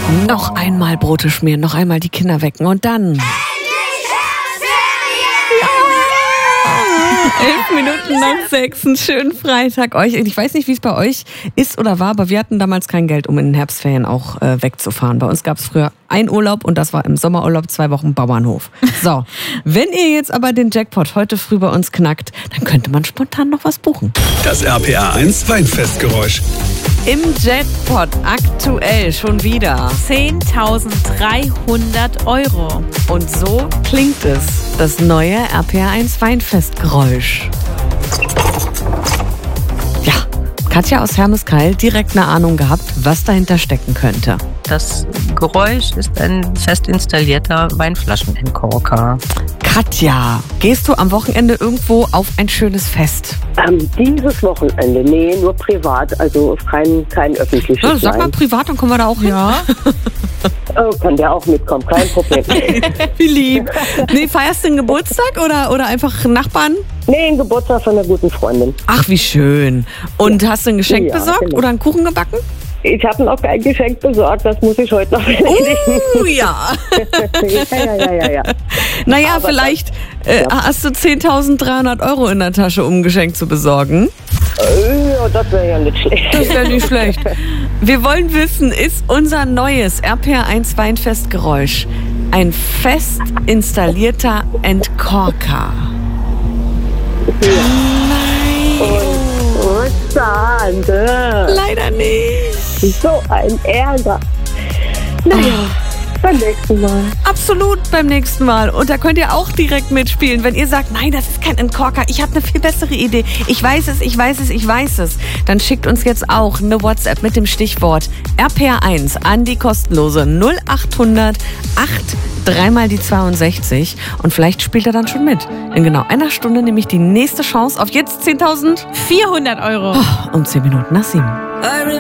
Noch einmal Brote schmieren, noch einmal die Kinder wecken und dann... 11 Minuten nach 6, einen schönen Freitag euch. Ich weiß nicht, wie es bei euch ist oder war, aber wir hatten damals kein Geld, um in den Herbstferien auch wegzufahren. Bei uns gab es früher einen Urlaub und das war im Sommerurlaub 2 Wochen Bauernhof. So, wenn ihr jetzt aber den Jackpot heute früh bei uns knackt, dann könnte man spontan noch was buchen. Das RPA 1 Weinfestgeräusch. Im Jackpot aktuell schon wieder 10.300 Euro. Und so klingt es, das neue RPA 1 Weinfestgeräusch. Ja, Katja aus Hermeskeil direkt eine Ahnung gehabt, was dahinter stecken könnte. Das Geräusch ist ein fest installierter Weinflaschenentkorker. Katja, gehst du am Wochenende irgendwo auf ein schönes Fest? Dieses Wochenende, nee, nur privat, also kein öffentliches. Ja, sag mal privat, dann kommen wir da auch hin. Ja. Oh, kann der auch mitkommen, kein Problem. Wie lieb. Nee, feierst du einen Geburtstag oder einfach Nachbarn? Nee, ein Geburtstag von einer guten Freundin. Ach, wie schön. Und hast du ein Geschenk Ja, besorgt genau. oder einen Kuchen gebacken? Ich habe noch kein Geschenk besorgt, das muss ich heute noch erledigen. Ja. Ja. Naja, Aber vielleicht hast du 10.300 Euro in der Tasche, um ein Geschenk zu besorgen. Ja, das wäre ja nicht schlecht. Das wäre nicht schlecht. Wir wollen wissen, ist unser neues RPA 1 Weinfestgeräusch ein fest installierter Entkorker? Und schade. Leider nicht. So ein Ärger. Naja, beim nächsten Mal. Absolut beim nächsten Mal. Und da könnt ihr auch direkt mitspielen. Wenn ihr sagt, nein, das ist kein Entkorker, ich habe eine viel bessere Idee. Ich weiß es. Dann schickt uns jetzt auch eine WhatsApp mit dem Stichwort RPA1 an die kostenlose 0800 3 mal die 62. Und vielleicht spielt er dann schon mit. In genau einer Stunde nämlich die nächste Chance auf jetzt 10.400 Euro. um 10 Minuten nach 7.